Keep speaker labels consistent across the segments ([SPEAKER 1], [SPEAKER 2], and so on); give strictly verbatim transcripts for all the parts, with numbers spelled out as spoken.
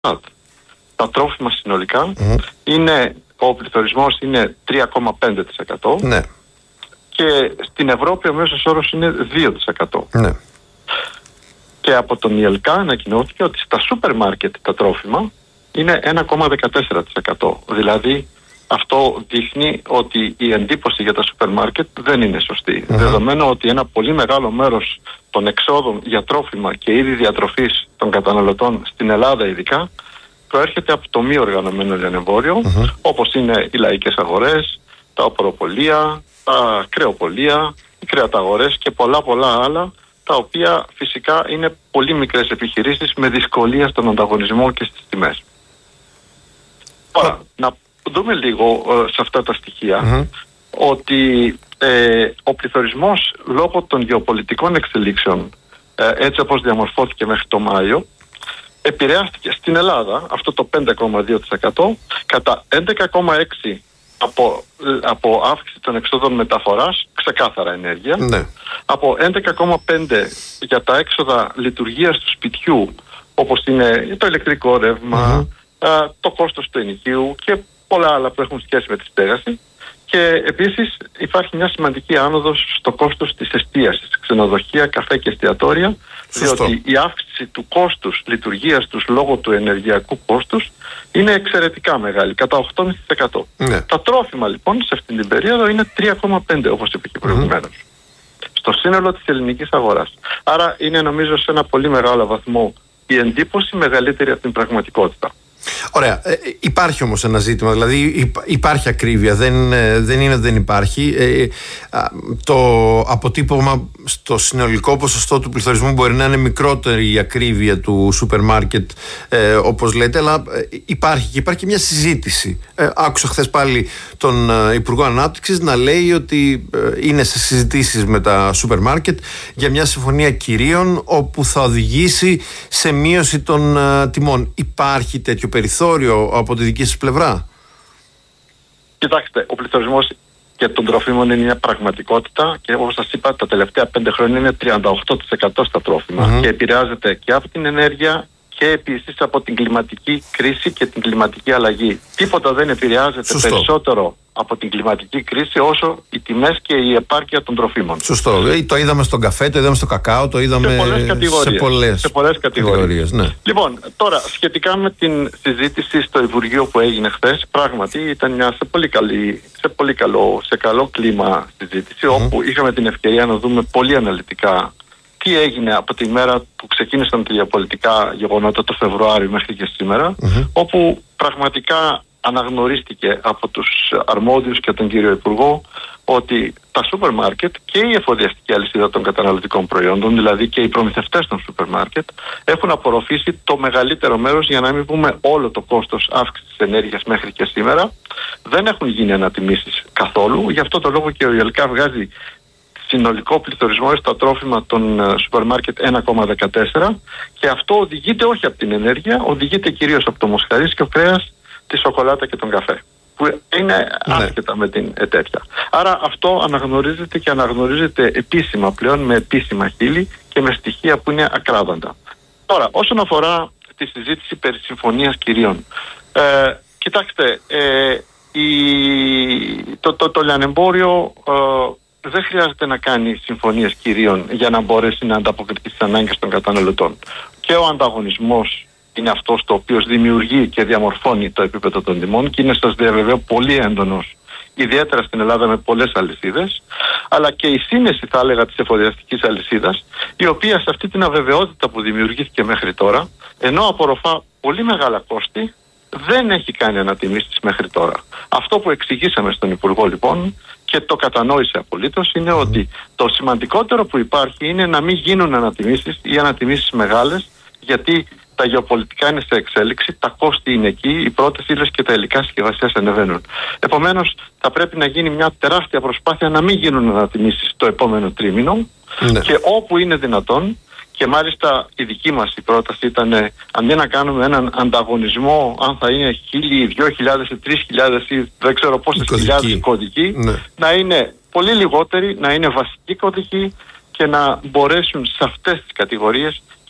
[SPEAKER 1] τα τρόφιμα συνολικά,
[SPEAKER 2] mm-hmm.
[SPEAKER 1] είναι, ο πληθωρισμός είναι τρία κόμμα πέντε τοις εκατό
[SPEAKER 2] ναι.
[SPEAKER 1] και στην Ευρώπη ο μέσος όρος είναι δύο τοις εκατό.
[SPEAKER 2] Ναι.
[SPEAKER 1] Και από τον ΙΕΛΚΑ ανακοινώθηκε ότι στα σούπερ μάρκετ τα τρόφιμα είναι ένα κόμμα δεκατέσσερα τοις εκατό. Δηλαδή αυτό δείχνει ότι η εντύπωση για τα σούπερ μάρκετ δεν είναι σωστή. Mm-hmm. Δεδομένου ότι ένα πολύ μεγάλο μέρος των εξόδων για τρόφιμα και είδη διατροφής των καταναλωτών στην Ελλάδα ειδικά προέρχεται από το μη οργανωμένο λιανεμπόριο, mm-hmm. όπως είναι οι λαϊκές αγορές, τα οποροπολία, τα κρεοπολία, οι κρεαταγορές και πολλά πολλά άλλα, τα οποία φυσικά είναι πολύ μικρές επιχειρήσεις με δυσκολία στον ανταγωνισμό και στις τιμές. Τώρα, mm-hmm. να δούμε λίγο ε, σε αυτά τα στοιχεία mm-hmm. ότι ε, ο πληθωρισμός λόγω των γεωπολιτικών εξελίξεων, ε, έτσι όπως διαμορφώθηκε μέχρι το Μάιο, επηρεάστηκε στην Ελλάδα αυτό το πέντε κόμμα δύο τοις εκατό κατά έντεκα κόμμα έξι τοις εκατό από, από αύξηση των εξόδων μεταφοράς, ξεκάθαρα ενέργεια,
[SPEAKER 2] ναι.
[SPEAKER 1] από έντεκα κόμμα πέντε τοις εκατό για τα έξοδα λειτουργίας του σπιτιού, όπως είναι το ηλεκτρικό ρεύμα, mm-hmm. α, το κόστος του ενοικίου και πολλά άλλα που έχουν σχέση με τη στέγαση. Και επίσης υπάρχει μια σημαντική άνοδος στο κόστος της εστίασης, ξενοδοχεία, καφέ και εστιατόρια,
[SPEAKER 2] Σωστό.
[SPEAKER 1] διότι η αύξηση του κόστους λειτουργίας τους λόγω του ενεργειακού κόστους είναι εξαιρετικά μεγάλη, κατά οκτώ κόμμα πέντε τοις εκατό.
[SPEAKER 2] Ναι.
[SPEAKER 1] Τα τρόφιμα λοιπόν σε αυτήν την περίοδο είναι τρία κόμμα πέντε τοις εκατό, όπως είπε και προηγουμένως, mm-hmm. στο σύνολο της ελληνικής αγοράς. Άρα είναι νομίζω σε ένα πολύ μεγάλο βαθμό η εντύπωση μεγαλύτερη από την πραγματικότητα.
[SPEAKER 2] Ωραία. Ε, υπάρχει όμως ένα ζήτημα, δηλαδή υπ, υπάρχει ακρίβεια, δεν, ε, δεν είναι ότι δεν υπάρχει. Ε, α, το αποτύπωμα στο συνολικό ποσοστό του πληθωρισμού μπορεί να είναι μικρότερη η ακρίβεια του σούπερ μάρκετ, ε, όπως λέτε, αλλά ε, υπάρχει και υπάρχει μια συζήτηση. Ε, άκουσα χθες πάλι τον ε, Υπουργό Ανάπτυξης να λέει ότι ε, είναι σε συζητήσεις με τα σούπερ μάρκετ για μια συμφωνία κυρίων όπου θα οδηγήσει σε μείωση των ε, τιμών. Υπάρχει τέτοιο περιθώριο από τη δική σας πλευρά?
[SPEAKER 1] Κοιτάξτε, ο πληθωρισμός και των τροφίμων είναι μια πραγματικότητα και όπως σας είπα τα τελευταία πέντε χρόνια είναι τριάντα οκτώ τοις εκατό στα τρόφιμα mm-hmm. και επηρεάζεται και από την ενέργεια και επίσης από την κλιματική κρίση και την κλιματική αλλαγή. Τίποτα δεν επηρεάζεται Σωστό. περισσότερο από την κλιματική κρίση όσο οι τιμές και η επάρκεια των τροφίμων.
[SPEAKER 2] Σωστό. Το είδαμε στον καφέ, το είδαμε στο κακάο, το είδαμε
[SPEAKER 1] σε πολλές κατηγορίες.
[SPEAKER 2] Σε πολλές,
[SPEAKER 1] σε πολλές κατηγορίες.
[SPEAKER 2] κατηγορίες ναι.
[SPEAKER 1] Λοιπόν, τώρα σχετικά με την συζήτηση στο Υπουργείο που έγινε χθες, πράγματι ήταν μια σε πολύ, καλή, σε πολύ καλό, σε καλό κλίμα συζήτηση, mm-hmm. όπου είχαμε την ευκαιρία να δούμε πολύ αναλυτικά τι έγινε από τη μέρα που ξεκίνησαν τα γεωπολιτικά γεγονότα το Φεβρουάριο μέχρι και σήμερα, mm-hmm. όπου πραγματικά αναγνωρίστηκε από τους αρμόδιους και τον κύριο Υπουργό ότι τα σούπερ μάρκετ και η εφοδιαστική αλυσίδα των καταναλωτικών προϊόντων, δηλαδή και οι προμηθευτές των σούπερ μάρκετ, έχουν απορροφήσει το μεγαλύτερο μέρος, για να μην πούμε όλο το κόστος αύξησης ενέργειας μέχρι και σήμερα. Δεν έχουν γίνει ανατιμήσεις καθόλου, γι' αυτό το λόγο και ο ΙΕΛΚΑ βγάζει συνολικό πληθωρισμό στα τρόφιμα των σούπερ μάρκετ ένα κόμμα δεκατέσσερα και αυτό οδηγείται όχι από την ενέργεια, οδηγείται κυρίως από το μοσχαρίσιο κρέας, τη σοκολάτα και τον καφέ, που είναι άσχετα ναι. με την εταιρεία. Άρα αυτό αναγνωρίζεται και αναγνωρίζεται επίσημα πλέον με επίσημα χείλη και με στοιχεία που είναι ακράδαντα. Τώρα, όσον αφορά τη συζήτηση περί συμφωνίας κυρίων, ε, κοιτάξτε, ε, η, το, το, το λιανεμπόριο ε, δεν χρειάζεται να κάνει συμφωνίες κυρίων για να μπορέσει να ανταποκριθεί στις ανάγκες των καταναλωτών. Και ο ανταγωνισμός είναι αυτός το οποίος δημιουργεί και διαμορφώνει το επίπεδο των τιμών και είναι, σας διαβεβαιώ, πολύ έντονος, ιδιαίτερα στην Ελλάδα με πολλές αλυσίδες, αλλά και η σύνεση, θα έλεγα, της εφοδιαστικής αλυσίδας, η οποία σε αυτή την αβεβαιότητα που δημιουργήθηκε μέχρι τώρα, ενώ απορροφά πολύ μεγάλα κόστη, δεν έχει κάνει ανατιμήσεις μέχρι τώρα. Αυτό που εξηγήσαμε στον Υπουργό λοιπόν και το κατανόησε απολύτως είναι ότι το σημαντικότερο που υπάρχει είναι να μην γίνουν ανατιμήσεις ή ανατιμήσεις μεγάλες, γιατί τα γεωπολιτικά είναι σε εξέλιξη, τα κόστη είναι εκεί, οι πρώτες ύλες και τα υλικά συσκευασίας ανεβαίνουν. Επομένως, θα πρέπει να γίνει μια τεράστια προσπάθεια να μην γίνουν ανατιμήσεις το επόμενο τρίμηνο ναι. και όπου είναι δυνατόν, και μάλιστα η δική μας η πρόταση ήταν αντί να κάνουμε έναν ανταγωνισμό, αν θα είναι χίλιοι, δυο χιλιάδες ή τρεις χιλιάδες ή δεν ξέρω πόσες χιλιάδες κωδικοί, ναι. να είναι πολύ λιγότεροι, να είναι βασικοί κωδικοί και να μπορέσουν σε αυτές τις κατηγορίες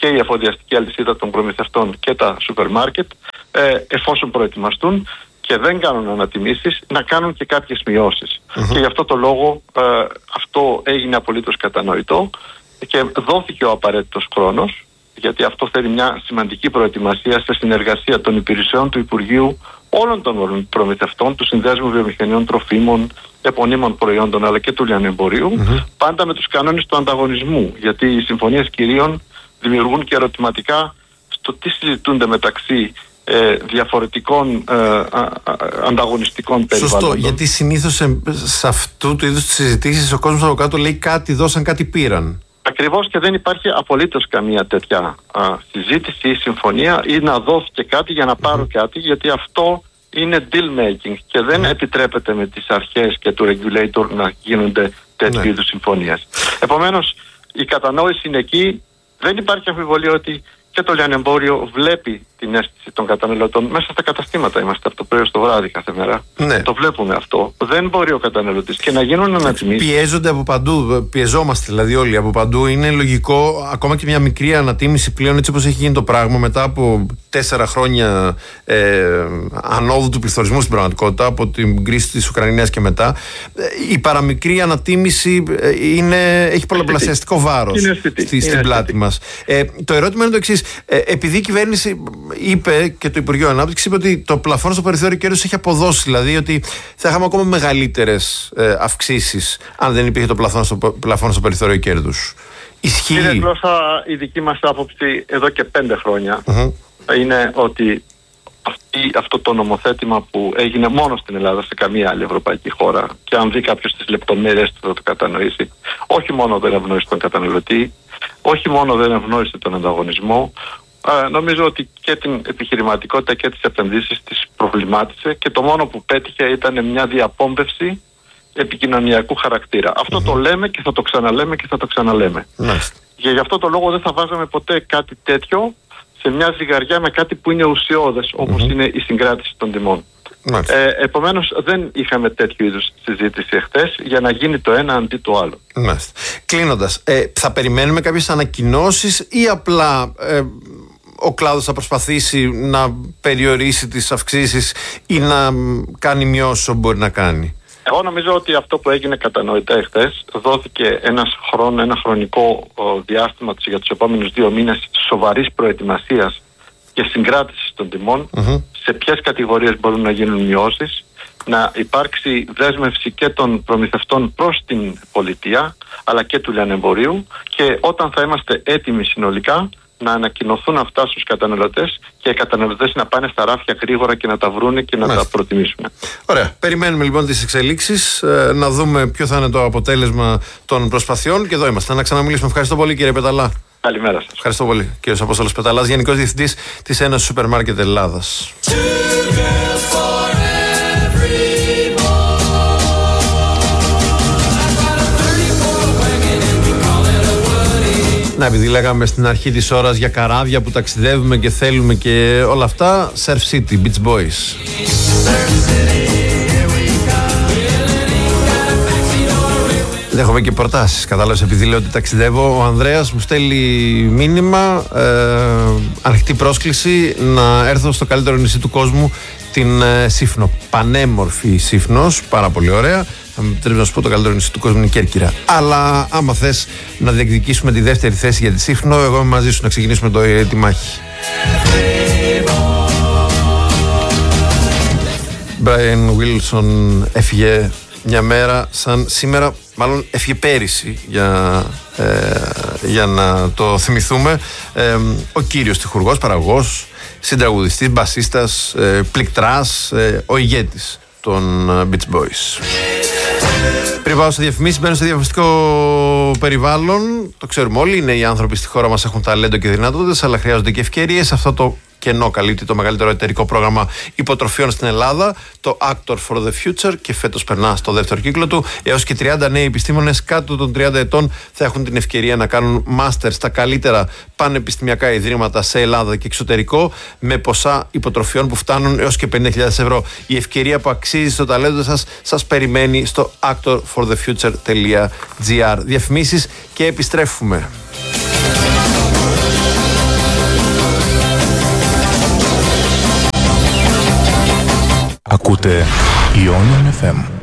[SPEAKER 1] και η εφοδιαστική αλυσίδα των προμηθευτών και τα σούπερ μάρκετ, ε, εφόσον προετοιμαστούν και δεν κάνουν ανατιμήσεις, να κάνουν και κάποιες μειώσεις. Mm-hmm. Και γι' αυτό το λόγο ε, αυτό έγινε απολύτως κατανοητό και δόθηκε ο απαραίτητος χρόνος, γιατί αυτό θέλει μια σημαντική προετοιμασία σε συνεργασία των υπηρεσιών του Υπουργείου, όλων των προμηθευτών, του Συνδέσμου Βιομηχανιών Τροφίμων, επωνύμων προϊόντων αλλά και του λιανεμπορίου, mm-hmm. πάντα με τους κανόνες του ανταγωνισμού, γιατί οι συμφωνίες κυρίων δημιουργούν και ερωτηματικά στο τι συζητούνται μεταξύ ε, διαφορετικών ε, α, α, ανταγωνιστικών περιβάλλοντων.
[SPEAKER 2] Σωστό, γιατί συνήθως σε, σε αυτού του είδους τις συζητήσεις ο κόσμος από κάτω λέει κάτι δώσαν, κάτι πήραν.
[SPEAKER 1] Ακριβώς, και δεν υπάρχει απολύτως καμία τέτοια α, συζήτηση ή συμφωνία ή να δόθηκε κάτι για να πάρω mm-hmm. κάτι, γιατί αυτό είναι deal making και δεν mm-hmm. επιτρέπεται με τις αρχές και του regulator να γίνονται τέτοιου mm-hmm. είδους συμφωνίες. Επομένως, η κατανόηση είναι εκεί. Δεν υπάρχει αμφιβολία ότι και το λιανεμπόριο βλέπει την αίσθηση των καταναλωτών. Μέσα στα καταστήματα είμαστε από το πρωί στο βράδυ κάθε μέρα. Ναι. Το βλέπουμε αυτό. Δεν μπορεί ο καταναλωτής και να γίνουν ανατιμήσεις.
[SPEAKER 2] Πιέζονται από παντού. Πιεζόμαστε δηλαδή όλοι από παντού. Είναι λογικό ακόμα και μια μικρή ανατίμηση πλέον, έτσι όπως έχει γίνει το πράγμα μετά από τέσσερα χρόνια ε, ανόδου του πληθωρισμού στην πραγματικότητα, από την κρίση της Ουκρανίας και μετά. Η παραμικρή ανατίμηση είναι, έχει πολλαπλασιαστικό βάρος στη, στην πλάτη μας. Ε, το ερώτημα είναι το εξής. Ε, επειδή η κυβέρνηση είπε και το Υπουργείο Ανάπτυξης είπε ότι το πλαφόν στο περιθώριο κέρδους έχει αποδώσει, δηλαδή ότι θα είχαμε ακόμα μεγαλύτερες ε, αυξήσεις αν δεν υπήρχε το πλαφόν στο, πλαφόν στο περιθώριο κέρδους. Ισχύει?
[SPEAKER 1] Είναι γλώσσα η δική μας άποψη εδώ και πέντε χρόνια. Mm-hmm. Είναι ότι αυτή, αυτό το νομοθέτημα που έγινε μόνο στην Ελλάδα, σε καμία άλλη ευρωπαϊκή χώρα, και αν δει κάποιος τις λεπτομέρειες θα το κατανοήσει, όχι μόνο δεν ευνόησε τον καταναλωτή, όχι μόνο δεν ευνόησε τον ανταγωνισμό, α, νομίζω ότι και την επιχειρηματικότητα και τις επενδύσεις τις προβλημάτισε, και το μόνο που πέτυχε ήταν μια διαπόμπευση επικοινωνιακού χαρακτήρα. Αυτό mm-hmm. το λέμε και θα το ξαναλέμε και θα το ξαναλέμε. Mm-hmm. Και γι' αυτό το λόγο δεν θα βάζαμε ποτέ κάτι τέτοιο σε μια ζυγαριά με κάτι που είναι ουσιώδες, όπως mm-hmm. είναι η συγκράτηση των τιμών. Mm-hmm. Ε, επομένως δεν είχαμε τέτοιου είδους συζήτηση εχθές για να γίνει το ένα αντί το άλλο.
[SPEAKER 2] Mm-hmm. Κλείνοντας, ε, θα περιμένουμε κάποιες ανακοινώσεις ή απλά ε, ο κλάδος θα προσπαθήσει να περιορίσει τις αυξήσεις ή να κάνει μειώσεις όσο μπορεί να κάνει?
[SPEAKER 1] Εγώ νομίζω ότι αυτό που έγινε κατανοητά εχθές, δόθηκε ένας χρόνο, ένα χρονικό ο, διάστημα για τους επόμενους δύο μήνες σοβαρής προετοιμασίας και συγκράτησης των τιμών, mm-hmm. σε ποιες κατηγορίες μπορούν να γίνουν μειώσεις, να υπάρξει δέσμευση και των προμηθευτών προς την πολιτεία αλλά και του λιανεμπορίου, και όταν θα είμαστε έτοιμοι συνολικά να ανακοινωθούν αυτά στους καταναλωτές και οι καταναλωτές να πάνε στα ράφια γρήγορα και να τα βρούνε και να Μάλιστα. τα προτιμήσουν.
[SPEAKER 2] Ωραία. Περιμένουμε λοιπόν τις εξελίξεις, ε, να δούμε ποιο θα είναι το αποτέλεσμα των προσπαθειών, και εδώ είμαστε. Να ξαναμιλήσουμε. Ευχαριστώ πολύ, κύριε Πεταλά.
[SPEAKER 1] Καλημέρα σας.
[SPEAKER 2] Ευχαριστώ πολύ. Κύριος Απόστολος Πεταλάς, Γενικός Διευθυντής της Ένωσης Σούπερ Μάρκετ Ελλάδας. Να, επειδή λέγαμε στην αρχή της ώρας για καράβια που ταξιδεύουμε και θέλουμε και όλα αυτά, Surf City, Beach Boys. Δέχομαι και προτάσεις. Κατάλαβες, επειδή λέω ότι ταξιδεύω, ο Ανδρέας μου στέλνει μήνυμα, ε, ανοιχτή πρόσκληση να έρθω στο καλύτερο νησί του κόσμου, την ε, Σύφνο. Πανέμορφη Σύφνος, πάρα πολύ ωραία. Θα με επιτρέψει να σου πω, το καλύτερο νησί του κόσμου είναι η Κέρκυρα. Αλλά άμα θες να διεκδικήσουμε τη δεύτερη θέση για τη Σύφνο, εγώ είμαι μαζί σου να ξεκινήσουμε το, ε, τη μάχη. Brian Wilson έφυγε μια μέρα σαν σήμερα, μάλλον έφυγε πέρυσι για, ε, για να το θυμηθούμε. Ε, ο κύριος τυχουργός, παραγωγός, συντραγουδιστής, μπασίστας, ε, πληκτράς, ε, ο ηγέτης των Beach Boys. Πριν πάω σε διαφημίσεις, μπαίνω σε διαφημιστικό περιβάλλον. Το ξέρουμε όλοι, είναι οι άνθρωποι στη χώρα μας, έχουν ταλέντο και δυνατότητες, αλλά χρειάζονται και ευκαιρίες. Αυτό το κενό καλύπτει το μεγαλύτερο εταιρικό πρόγραμμα υποτροφιών στην Ελλάδα, το Actor for the Future, και φέτος περνά στο δεύτερο κύκλο του. Έως και τριάντα νέοι επιστήμονες κάτω των τριάντα ετών θα έχουν την ευκαιρία να κάνουν μάστερ στα καλύτερα πανεπιστημιακά ιδρύματα σε Ελλάδα και εξωτερικό, με ποσά υποτροφιών που φτάνουν έως και πενήντα χιλιάδες ευρώ. Η ευκαιρία που αξίζει στο ταλέντο σας σας περιμένει στο actor for the future τελεία gr. Διαφημίσεις και επιστρέφουμε.
[SPEAKER 3] Ακούτε Ionian εφ εμ.